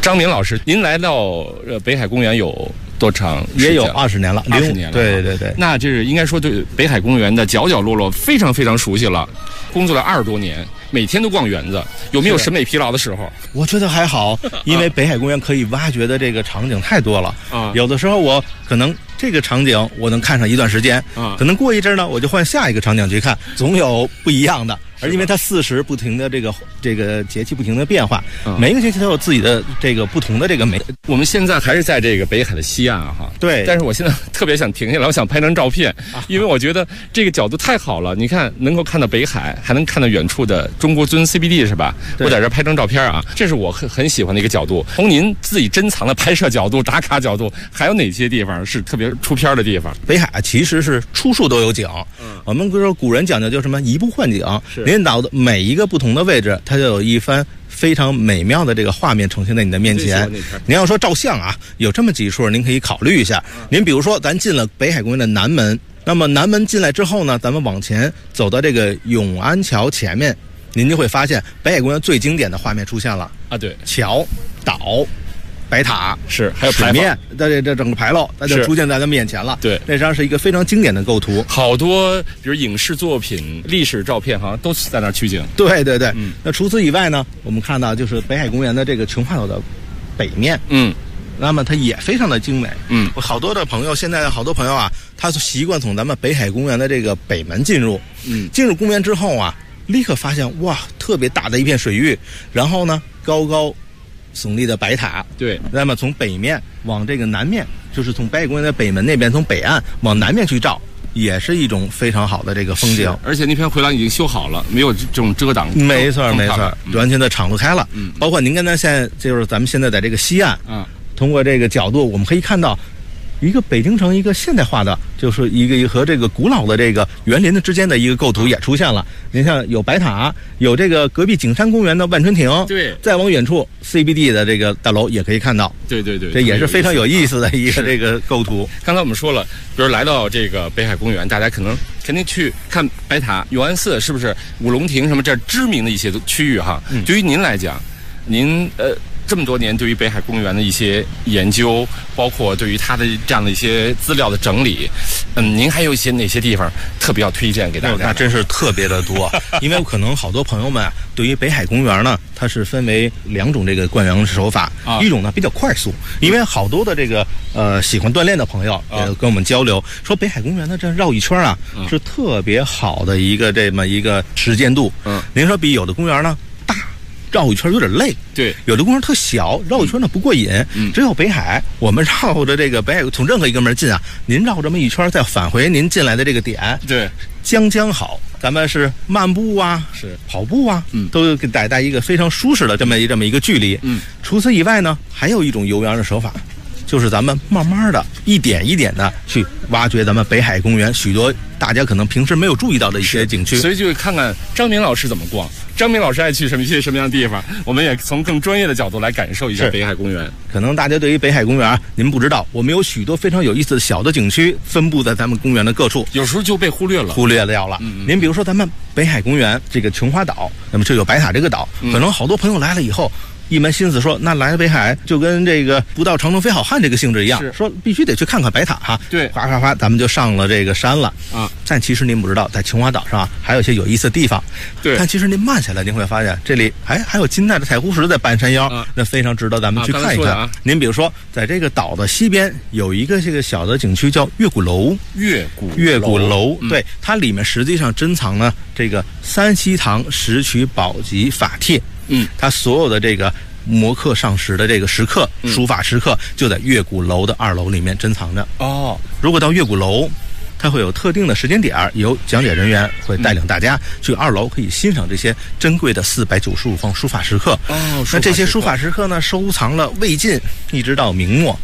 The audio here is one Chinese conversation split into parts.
张明老师，您来到北海公园有多长？ 也有20年了 ，20年了。 对对对， 那这是应该说对北海公园的角角落落非常非常熟悉了。工作了20多年，每天都逛园子，有没有审美疲劳的时候？ 我觉得还好，因为北海公园可以挖掘的这个场景太多了啊。 有的时候我可能这个场景我能看上一段时间啊，可能过一阵呢我就换下一个场景去看，总有不一样的。而因为它4时不停的这个节气不停的变化，每一个节气都有自己的这个不同的这个美。 我们现在还是在这个北海的西岸啊，哈。 对。 但是我现在特别想停下来，我想拍张照片，因为我觉得这个角度太好了。你看，能够看到北海，还能看到远处的中国尊 CBD 是吧？我在这拍张照片啊，这是我很喜欢的一个角度。从您自己珍藏的拍摄角度、打卡角度，还有哪些地方是特别出片的地方？ 北海其实是处处都有景。我们说古人讲究就是什么移步换景，您到的每一个不同的位置，它就有一番非常美妙的这个画面呈现在你的面前。您要说照相啊，有这么几处您可以考虑一下。您比如说，咱进了北海公园的南门，那么南门进来之后呢，咱们往前走到这个永安桥前面，您就会发现北海公园最经典的画面出现了啊！对， 桥、岛、白塔是，还有水面，这整个牌楼，它就出现在咱面前了。 对， 那张是一个非常经典的构图， 好多比如影视作品、历史照片，好像都在那儿取景。 对对对，那除此以外呢，我们看到就是北海公园的这个琼花岛的北面，那么它也非常的精美。好多的朋友，现在好多朋友啊，他习惯从咱们北海公园的这个北门进入，进入公园之后啊，立刻发现哇，特别大的一片水域，然后呢，高高耸立的白塔， 对， 那么从北面往这个南面，就是从北海公园的北门那边，从北岸往南面去照，也是一种非常好的这个风景。 而且那片回廊已经修好了，没有这种遮挡。 没错没错，完全的敞露开了。包括您刚才现在就是咱们现在在这个西岸，通过这个角度，我们可以看到一个北京城一个现代化的，就是一个和这个古老的这个园林的之间的一个构图也出现了。您像有白塔，有这个隔壁景山公园的万春亭， 对， 再往远处 CBD 的这个大楼也可以看到。 对对对， 这也是非常有意思的一个这个构图。 刚才我们说了，比如来到这个北海公园，大家肯定去看白塔、永安寺，是不是五龙亭什么这知名的一些区域哈？对于您来讲，您这么多年对于北海公园的一些研究，包括对于它的这样的一些资料的整理，您还有一些哪些地方特别要推荐给大家？ 那真是特别的多，因为可能好多朋友们对于北海公园呢，它是分为2种这个逛园手法，一种呢比较快速，因为好多的这个喜欢锻炼的朋友也跟我们交流说，北海公园呢这绕一圈啊是特别好的一个这么一个时间度。您说比有的公园呢绕一圈有点累， 对， 有的公园特小，绕一圈呢不过瘾。只有北海，我们绕着这个北海从任何一个门进啊，您绕这么一圈，再返回您进来的这个点， 对， 将好。咱们是漫步啊， 是跑步啊，都给大家一个非常舒适的这么一个距离。除此以外呢，还有一种游园的手法，就是咱们慢慢的一点一点的去挖掘咱们北海公园许多大家可能平时没有注意到的一些景区。 所以就看看张明老师怎么逛，张明老师爱去什么样的地方，我们也从更专业的角度来感受一下北海公园。 可能大家对于北海公园您不知道，我们有许多非常有意思的小的景区分布在咱们公园的各处， 有时候就被忽略掉了。 您比如说咱们北海公园这个琼花岛，那么这有白塔这个岛，可能好多朋友来了以后一门心思说，那来北海就跟这个不到长城非好汉这个性质一样，说必须得去看看白塔哈。 对， 哗，咱们就上了这个山了啊。但其实您不知道，在琼花岛上还有一些有意思的地方。 对， 但其实您慢下来，您会发现这里还有金代的彩湖石在半山腰，那非常值得咱们去看一看。您比如说，在这个岛的西边有一个这个小的景区叫月谷楼。月谷楼，对，它里面实际上珍藏了这个三希堂石渠宝笈法帖。它所有的这个摹刻上石的这个石刻，书法石刻就在月谷楼的2楼里面珍藏着。如果到月谷楼，它会有特定的时间点，由讲解人员会带领大家去2楼，可以欣赏这些珍贵的495方书法石刻。那这些书法石刻呢，收藏了魏晋一直到明末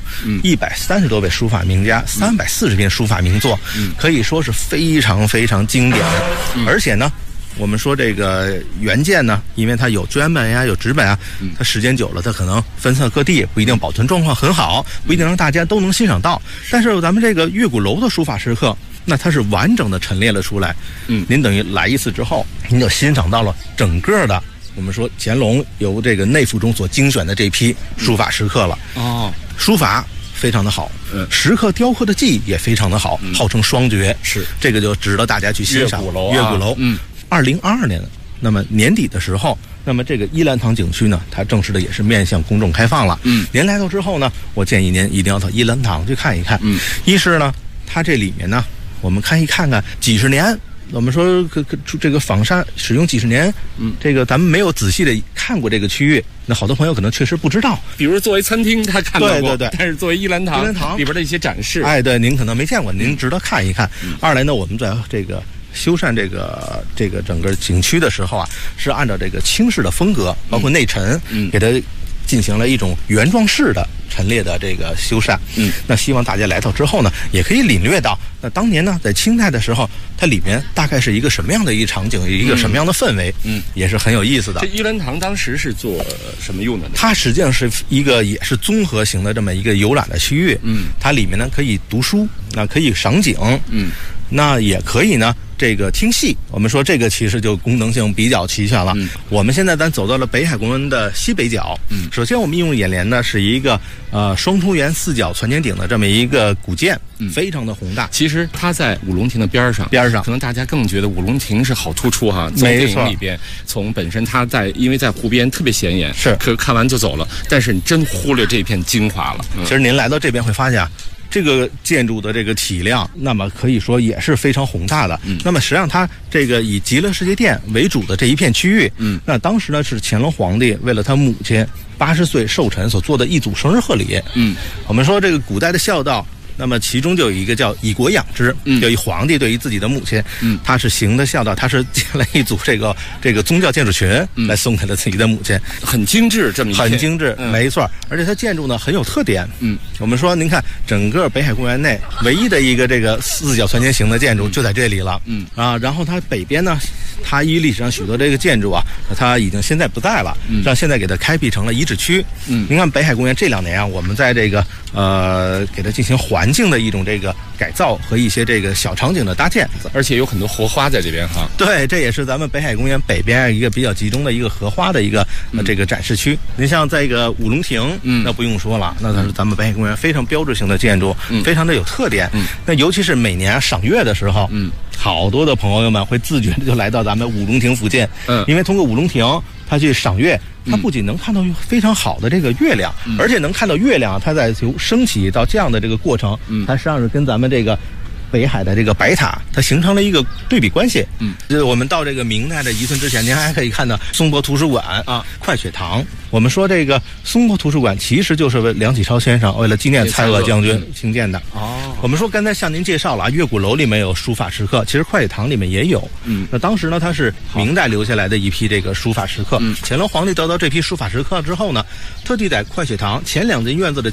130多位书法名家，340篇书法名作，可以说是非常非常经典的。而且呢，我们说这个原件呢，因为它有绢本呀，有纸本啊，它时间久了，它可能分散各地，不一定保存状况很好，不一定让大家都能欣赏到。但是咱们这个月谷楼的书法石刻，那它是完整的陈列了出来。您等于来一次之后，您就欣赏到了整个的我们说乾隆由这个内府中所精选的这批书法石刻了。书法非常的好，石刻雕刻的技也非常的好，号称双绝。是，这个就值得大家去欣赏。月鼓楼，2022年，那么年底的时候，那么这个依兰堂景区呢，它正式的也是面向公众开放了。您来到之后呢，我建议您一定要到依兰堂去看一看。一是呢，它这里面呢，我们看看几十年。我们说这个仿膳使用几十年，这个咱们没有仔细的看过这个区域，那好多朋友可能确实不知道。 比如作为餐厅他看到过， 对， 但是作为依兰堂里边的一些展示， 对，您可能没见过，您值得看一看。二来呢，我们在这个修缮这个整个景区的时候啊，是按照这个清式的风格，包括内陈，给它进行了一种原状式的陈列的这个修缮。那希望大家来到之后呢，也可以领略到，那当年呢，在清代的时候，它里面大概是一个什么样的一个场景，一个什么样的氛围，也是很有意思的。 这依兰堂当时是做什么用的呢？ 它实际上是一个也是综合型的这么一个游览的区域。它里面呢可以读书，那可以赏景，那也可以呢这个听戏。我们说这个其实就功能性比较齐全了。我们现在咱走到了北海公园的西北角。首先我们映入眼帘的是一个双冲圆四角攒尖顶的这么一个古建，非常的宏大。 其实它在五龙亭的边上，可能大家更觉得五龙亭是好突出哈。从电影里边，从本身它因为在湖边特别显眼，可看完就走了。但是你真忽略这片精华了。 其实您来到这边会发现啊，这个建筑的这个体量，那么可以说也是非常宏大的。那么实际上它这个以极乐世界殿为主的这一片区域，那当时呢是乾隆皇帝为了他母亲80岁寿辰所做的一组生日贺礼。我们说这个古代的孝道，那么其中就有一个叫以国养之，就以皇帝对于自己的母亲，他是行的孝道，他是建了一组这个宗教建筑群来送给了自己的母亲， 很精致，这么很精致，没错。而且它建筑呢很有特点。我们说您看整个北海公园内唯一的一个这个四角攒尖形的建筑就在这里了。然后它北边呢，它依历史上许多这个建筑啊，它已经现在不在了，让现在给它开辟成了遗址区。您看北海公园这2年啊，我们在这个给它进行环境的一种这个改造和一些这个小场景的搭建， 而且有很多荷花在这边哈。 对，这也是咱们北海公园北边一个比较集中的一个荷花的一个这个展示区。您像在这个五龙亭，那不用说了，那它是咱们北海公园非常标志性的建筑，非常的有特点。那尤其是每年赏月的时候，好多的朋友们会自觉的就来到咱们五龙亭附近，因为通过五龙亭他去赏月，他不仅能看到非常好的这个月亮，而且能看到月亮它在由升起到这样的这个过程，它实际上是跟咱们这个北海的这个白塔，它形成了一个对比关系。就是我们到这个明代的遗存之前，您还可以看到松柏图书馆啊、快雪堂。我们说这个松柏图书馆其实就是为梁启超先生为了纪念蔡锷将军兴建的。我们说刚才向您介绍了月鼓楼里面有书法石刻，其实快雪堂里面也有。那当时呢，它是明代留下来的一批这个书法石刻。乾隆皇帝得到这批书法石刻之后呢，特地在快雪堂前2间院子的